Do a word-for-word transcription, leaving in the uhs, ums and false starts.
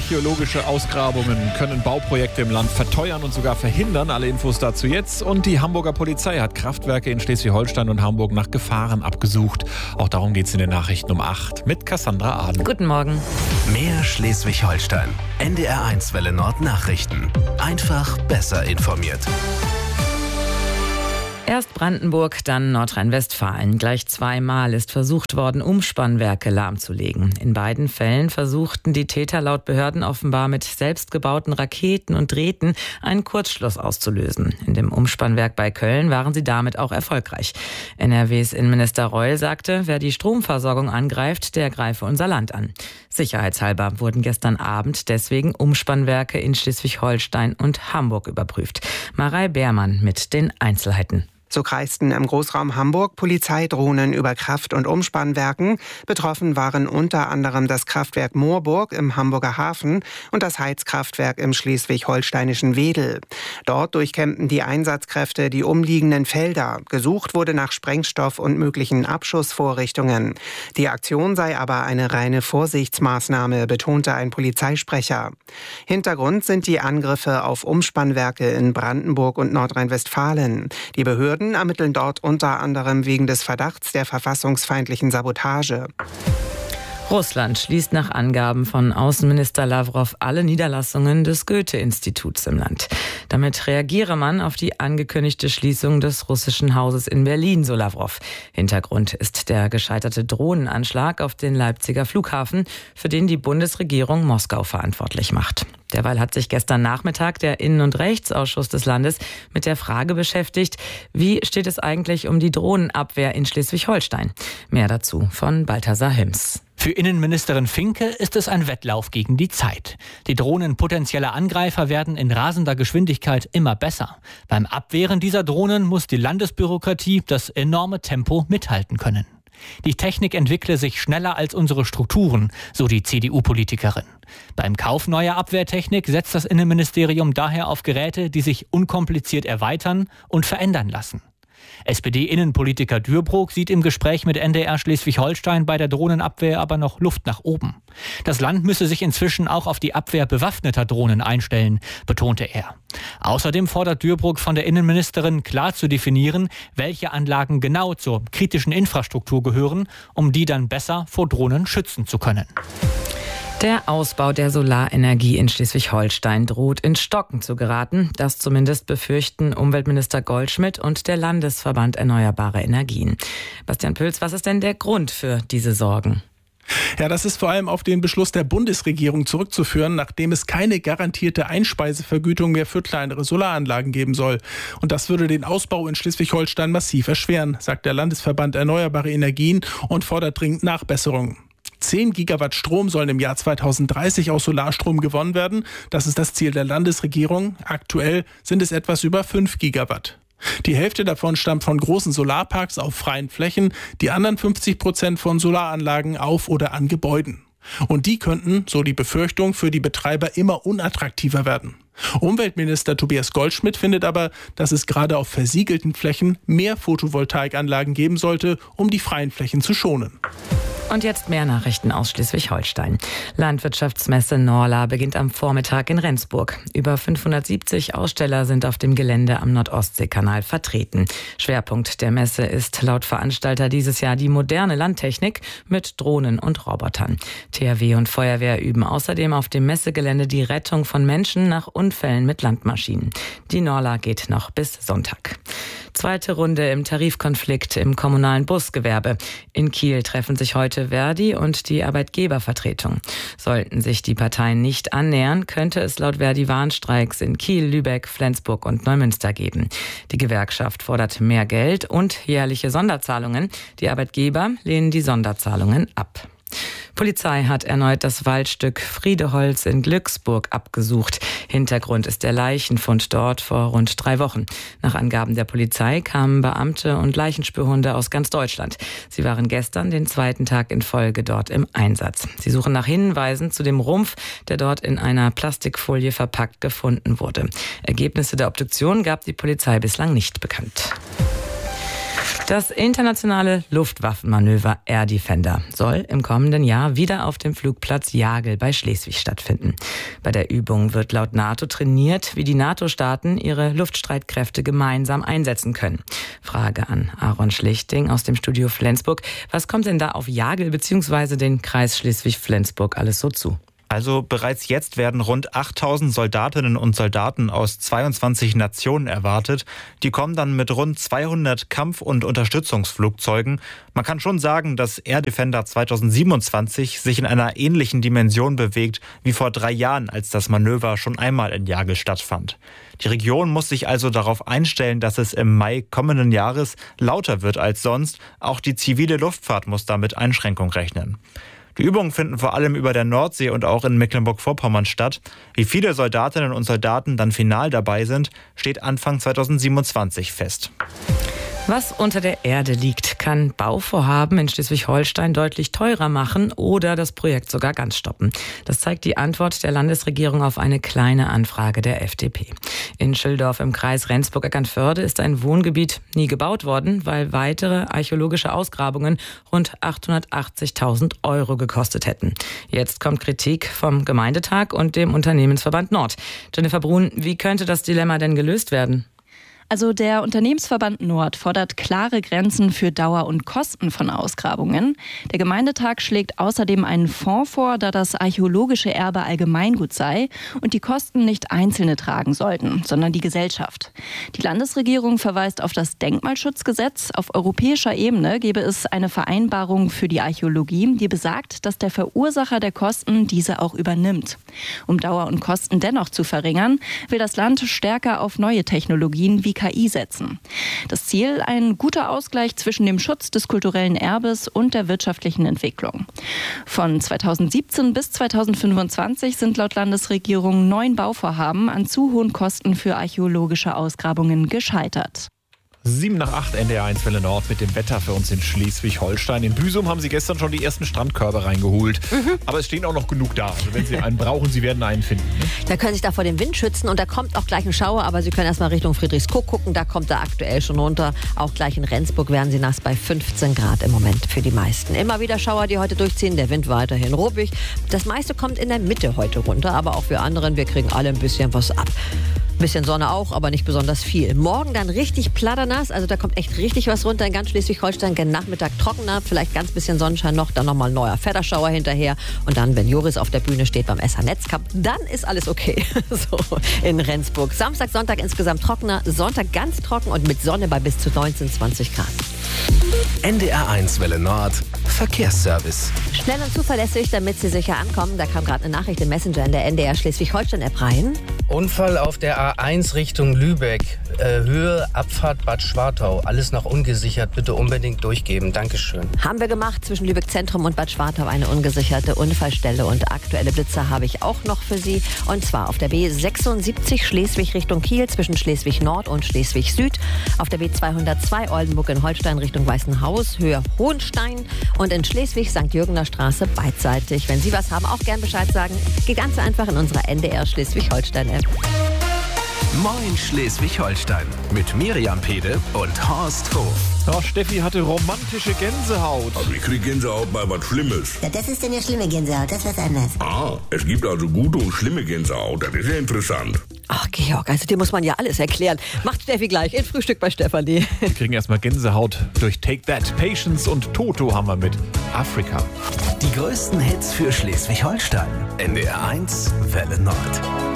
Archäologische Ausgrabungen können Bauprojekte im Land verteuern und sogar verhindern. Alle Infos dazu jetzt. Und die Hamburger Polizei hat Kraftwerke in Schleswig-Holstein und Hamburg nach Gefahren abgesucht. Auch darum geht es in den Nachrichten um acht mit Cassandra Aden. Guten Morgen. Mehr Schleswig-Holstein. N D R eins Welle Nord Nachrichten. Einfach besser informiert. Erst Brandenburg, dann Nordrhein-Westfalen. Gleich zweimal ist versucht worden, Umspannwerke lahmzulegen. In beiden Fällen versuchten die Täter laut Behörden offenbar mit selbstgebauten Raketen und Drähten einen Kurzschluss auszulösen. In dem Umspannwerk bei Köln waren sie damit auch erfolgreich. N R Ws Innenminister Reul sagte, wer die Stromversorgung angreift, der greife unser Land an. Sicherheitshalber wurden gestern Abend deswegen Umspannwerke in Schleswig-Holstein und Hamburg überprüft. Marei Beermann mit den Einzelheiten. So kreisten im Großraum Hamburg Polizeidrohnen über Kraft- und Umspannwerken. Betroffen waren unter anderem das Kraftwerk Moorburg im Hamburger Hafen und das Heizkraftwerk im schleswig-holsteinischen Wedel. Dort durchkämmten die Einsatzkräfte die umliegenden Felder. Gesucht wurde nach Sprengstoff und möglichen Abschussvorrichtungen. Die Aktion sei aber eine reine Vorsichtsmaßnahme, betonte ein Polizeisprecher. Hintergrund sind die Angriffe auf Umspannwerke in Brandenburg und Nordrhein-Westfalen. Die Behörden ermitteln dort unter anderem wegen des Verdachts der verfassungsfeindlichen Sabotage. Russland schließt nach Angaben von Außenminister Lavrov alle Niederlassungen des Goethe-Instituts im Land. Damit reagiere man auf die angekündigte Schließung des russischen Hauses in Berlin, so Lavrov. Hintergrund ist der gescheiterte Drohnenanschlag auf den Leipziger Flughafen, für den die Bundesregierung Moskau verantwortlich macht. Derweil hat sich gestern Nachmittag der Innen- und Rechtsausschuss des Landes mit der Frage beschäftigt, wie steht es eigentlich um die Drohnenabwehr in Schleswig-Holstein? Mehr dazu von Balthasar Hims. Für Innenministerin Finke ist es ein Wettlauf gegen die Zeit. Die Drohnen potenzieller Angreifer werden in rasender Geschwindigkeit immer besser. Beim Abwehren dieser Drohnen muss die Landesbürokratie das enorme Tempo mithalten können. Die Technik entwickle sich schneller als unsere Strukturen, so die C D U-Politikerin. Beim Kauf neuer Abwehrtechnik setzt das Innenministerium daher auf Geräte, die sich unkompliziert erweitern und verändern lassen. S P D-Innenpolitiker Dürbrock sieht im Gespräch mit N D R Schleswig-Holstein bei der Drohnenabwehr aber noch Luft nach oben. Das Land müsse sich inzwischen auch auf die Abwehr bewaffneter Drohnen einstellen, betonte er. Außerdem fordert Dürbrock von der Innenministerin klar zu definieren, welche Anlagen genau zur kritischen Infrastruktur gehören, um die dann besser vor Drohnen schützen zu können. Der Ausbau der Solarenergie in Schleswig-Holstein droht ins Stocken zu geraten. Das zumindest befürchten Umweltminister Goldschmidt und der Landesverband Erneuerbare Energien. Bastian Pölz, was ist denn der Grund für diese Sorgen? Ja, das ist vor allem auf den Beschluss der Bundesregierung zurückzuführen, nachdem es keine garantierte Einspeisevergütung mehr für kleinere Solaranlagen geben soll. Und das würde den Ausbau in Schleswig-Holstein massiv erschweren, sagt der Landesverband Erneuerbare Energien und fordert dringend Nachbesserungen. zehn Gigawatt Strom sollen im Jahr zweitausenddreißig aus Solarstrom gewonnen werden. Das ist das Ziel der Landesregierung. Aktuell sind es etwas über fünf Gigawatt. Die Hälfte davon stammt von großen Solarparks auf freien Flächen, die anderen fünfzig Prozent von Solaranlagen auf oder an Gebäuden. Und die könnten, so die Befürchtung, für die Betreiber immer unattraktiver werden. Umweltminister Tobias Goldschmidt findet aber, dass es gerade auf versiegelten Flächen mehr Photovoltaikanlagen geben sollte, um die freien Flächen zu schonen. Und jetzt mehr Nachrichten aus Schleswig-Holstein. Landwirtschaftsmesse Norla beginnt am Vormittag in Rendsburg. Über fünfhundertsiebzig Aussteller sind auf dem Gelände am Nordostseekanal vertreten. Schwerpunkt der Messe ist laut Veranstalter dieses Jahr die moderne Landtechnik mit Drohnen und Robotern. T H W und Feuerwehr üben außerdem auf dem Messegelände die Rettung von Menschen nach Unfällen mit Landmaschinen. Die Norla geht noch bis Sonntag. Zweite Runde im Tarifkonflikt im kommunalen Busgewerbe. In Kiel treffen sich heute Verdi und die Arbeitgebervertretung. Sollten sich die Parteien nicht annähern, könnte es laut Verdi Warnstreiks in Kiel, Lübeck, Flensburg und Neumünster geben. Die Gewerkschaft fordert mehr Geld und jährliche Sonderzahlungen. Die Arbeitgeber lehnen die Sonderzahlungen ab. Polizei hat erneut das Waldstück Friedeholz in Glücksburg abgesucht. Hintergrund ist der Leichenfund dort vor rund drei Wochen. Nach Angaben der Polizei kamen Beamte und Leichenspürhunde aus ganz Deutschland. Sie waren gestern den zweiten Tag in Folge dort im Einsatz. Sie suchen nach Hinweisen zu dem Rumpf, der dort in einer Plastikfolie verpackt gefunden wurde. Ergebnisse der Obduktion gab die Polizei bislang nicht bekannt. Das internationale Luftwaffenmanöver Air Defender soll im kommenden Jahr wieder auf dem Flugplatz Jagel bei Schleswig stattfinden. Bei der Übung wird laut NATO trainiert, wie die NATO-Staaten ihre Luftstreitkräfte gemeinsam einsetzen können. Frage an Aaron Schlichting aus dem Studio Flensburg. Was kommt denn da auf Jagel bzw. den Kreis Schleswig-Flensburg alles so zu? Also bereits jetzt werden rund achttausend Soldatinnen und Soldaten aus zweiundzwanzig Nationen erwartet. Die kommen dann mit rund zweihundert Kampf- und Unterstützungsflugzeugen. Man kann schon sagen, dass Air Defender zweitausendsiebenundzwanzig sich in einer ähnlichen Dimension bewegt wie vor drei Jahren, als das Manöver schon einmal in Jagel stattfand. Die Region muss sich also darauf einstellen, dass es im Mai kommenden Jahres lauter wird als sonst. Auch die zivile Luftfahrt muss damit Einschränkung rechnen. Die Übungen finden vor allem über der Nordsee und auch in Mecklenburg-Vorpommern statt. Wie viele Soldatinnen und Soldaten dann final dabei sind, steht Anfang zweitausendsiebenundzwanzig fest. Was unter der Erde liegt, kann Bauvorhaben in Schleswig-Holstein deutlich teurer machen oder das Projekt sogar ganz stoppen. Das zeigt die Antwort der Landesregierung auf eine kleine Anfrage der F D P. In Schildorf im Kreis Rendsburg-Eckernförde ist ein Wohngebiet nie gebaut worden, weil weitere archäologische Ausgrabungen rund achthundertachtzigtausend Euro gekostet hätten. Jetzt kommt Kritik vom Gemeindetag und dem Unternehmensverband Nord. Jennifer Brun, wie könnte das Dilemma denn gelöst werden? Also der Unternehmensverband Nord fordert klare Grenzen für Dauer und Kosten von Ausgrabungen. Der Gemeindetag schlägt außerdem einen Fonds vor, da das archäologische Erbe Allgemeingut sei und die Kosten nicht Einzelne tragen sollten, sondern die Gesellschaft. Die Landesregierung verweist auf das Denkmalschutzgesetz. Auf europäischer Ebene gäbe es eine Vereinbarung für die Archäologie, die besagt, dass der Verursacher der Kosten diese auch übernimmt. Um Dauer und Kosten dennoch zu verringern, will das Land stärker auf neue Technologien wie K I setzen. Das Ziel, ein guter Ausgleich zwischen dem Schutz des kulturellen Erbes und der wirtschaftlichen Entwicklung. Von zweitausendsiebzehn bis zweitausendfünfundzwanzig sind laut Landesregierung neun Bauvorhaben an zu hohen Kosten für archäologische Ausgrabungen gescheitert. Sieben nach acht, N D R eins Welle Nord mit dem Wetter für uns in Schleswig-Holstein. In Büsum haben Sie gestern schon die ersten Strandkörbe reingeholt. Mhm. Aber es stehen auch noch genug da. Also wenn Sie einen brauchen, Sie werden einen finden. Ne? Da können Sie sich da vor dem Wind schützen und da kommt auch gleich ein Schauer. Aber Sie können erstmal Richtung Friedrichskoog gucken. Da kommt er aktuell schon runter. Auch gleich in Rendsburg werden Sie nass bei fünfzehn Grad im Moment für die meisten. Immer wieder Schauer, die heute durchziehen. Der Wind weiterhin ruppig. Das meiste kommt in der Mitte heute runter. Aber auch wir anderen, wir kriegen alle ein bisschen was ab. Ein bisschen Sonne auch, aber nicht besonders viel. Morgen dann richtig platternass, also da kommt echt richtig was runter in ganz Schleswig-Holstein. Gen Nachmittag trockener, vielleicht ganz bisschen Sonnenschein noch, dann nochmal ein neuer Fetterschauer hinterher. Und dann, wenn Joris auf der Bühne steht beim S H-Netzcup, dann ist alles okay. So in Rendsburg. Samstag, Sonntag insgesamt trockener, Sonntag ganz trocken und mit Sonne bei bis zu neunzehn, zwanzig Grad. N D R eins Welle Nord Verkehrsservice. Schnell und zuverlässig, damit Sie sicher ankommen. Da kam gerade eine Nachricht im Messenger in der N D R Schleswig-Holstein-App rein. Unfall auf der A eins Richtung Lübeck. Äh, Höhe, Abfahrt Bad Schwartau. Alles noch ungesichert. Bitte unbedingt durchgeben. Dankeschön. Haben wir gemacht. Zwischen Lübeck Zentrum und Bad Schwartau eine ungesicherte Unfallstelle. Und aktuelle Blitzer habe ich auch noch für Sie. Und zwar auf der B sechsundsiebzig Schleswig Richtung Kiel zwischen Schleswig Nord und Schleswig Süd. Auf der B zweihundertzwei Oldenburg in Holstein Richtung Weißenhaus, Höhe Hohenstein. Und in Schleswig Sankt Jürgener Straße beidseitig. Wenn Sie was haben, auch gern Bescheid sagen. Geht ganz einfach in unserer N D R Schleswig-Holstein-App. Moin Schleswig-Holstein mit Miriam Pede und Horst Hof. Oh, Steffi hatte romantische Gänsehaut. Also ich krieg Gänsehaut bei was Schlimmes. Ja, das ist denn ja schlimme Gänsehaut, das ist was anderes. Ah, es gibt also gute und schlimme Gänsehaut, das ist ja interessant. Ach, Georg, also dir muss man ja alles erklären. Macht Steffi gleich in Frühstück bei Stefanie. Wir kriegen erstmal Gänsehaut durch Take That. Patience und Toto haben wir mit Afrika. Die größten Hits für Schleswig-Holstein. N D R eins Welle Nord.